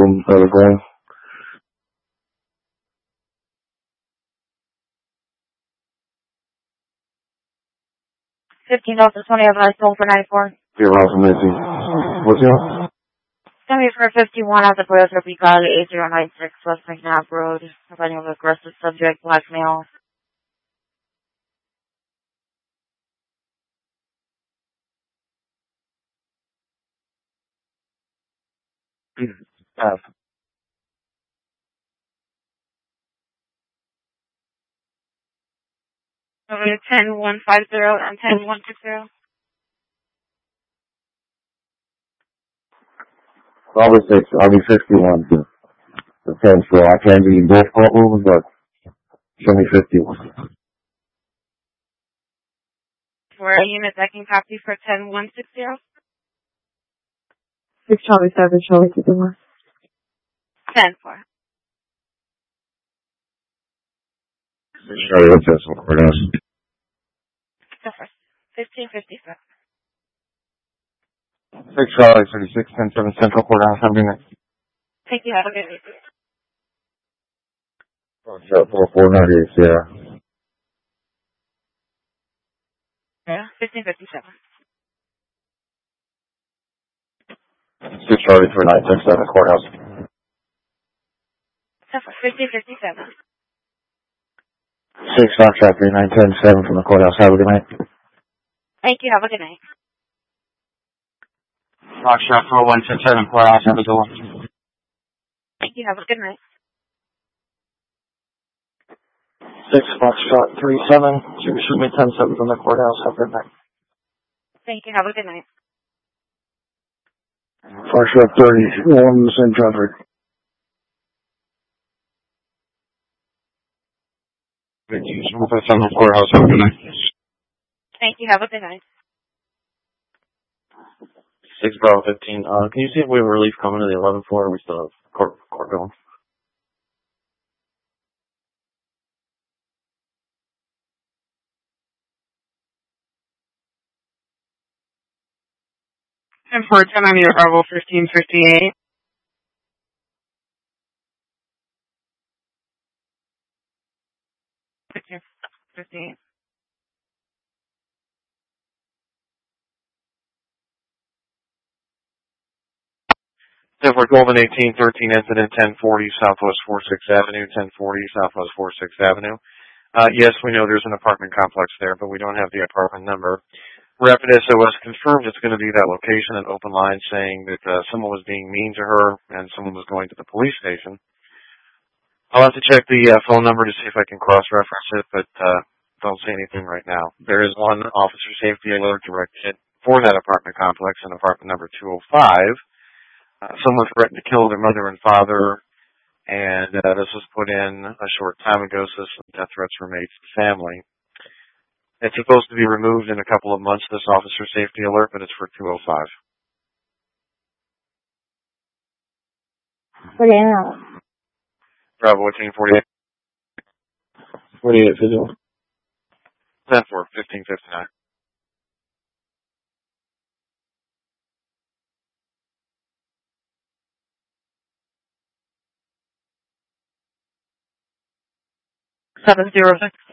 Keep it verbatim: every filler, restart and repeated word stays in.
room that we're going. Fifteen dollars twenty of I sold for ninety-four. Zero from Missy. What's your? Send me for fifty-one at the Toyota Picard eight zero nine six West McNabb Road. Providing with aggressive subject, black male. F. ten one five zero and ten one six zero. I'll be six. I'll be fifty-one to the ten, so I can't be in both courtrooms, but show me fifty-one. For a unit that can copy for ten one six zero. Six Charlie seven Charlie fifty-one. Ten four. Charlie, what's this one? Courthouse. The first. Fifteen fifty seven. Six Charlie thirty-six ten seven Central Courthouse. Have a good night. Thank you. Have a good night. Four four ninety-eight Sierra. Yeah. Fifteen fifty seven. Six Charlie three nine six seven Courthouse. Fifteen fifty seven. Six Foxtrot three nine ten seven from the courthouse. Have a good night. Thank you. Have a good night. Foxtrot four one ten seven Courthouse. Have a good one. Thank you. Have a good night. Six Foxtrot three seven. Shoot me ten seven from the courthouse. Have a good night. Thank you. Have a good night. Foxtrot thirty one Saint Traffic. Central Courthouse. Have a good night. Thank you. Have a good night. Six Bravo fifteen. Uh, can you see if we have relief coming to the eleventh floor, or we still have court court going? And for ten ninety Bravo fifteen fifty-eight. Fifteen fifty-eight. Denver Golden eighteen thirteen incident ten forty Southwest forty-sixth Avenue, ten forty Southwest forty-sixth Avenue. Uh, yes, we know there's an apartment complex there, but we don't have the apartment number. Rapid S O S confirmed it's going to be that location, an open line saying that uh, someone was being mean to her and someone was going to the police station. I'll have to check the uh, phone number to see if I can cross-reference it, but uh, don't say anything right now. There is one officer safety alert directed for that apartment complex in apartment number two oh five. Uh, someone threatened to kill their mother and father, and uh, this was put in a short time ago, so some death threats were made to the family. It's supposed to be removed in a couple of months, this officer safety alert, but it's for two oh five. forty-eight. Bravo eighteen forty-eight. forty-eight visual. ten four, fifteen fifty-nine. Seven zero six.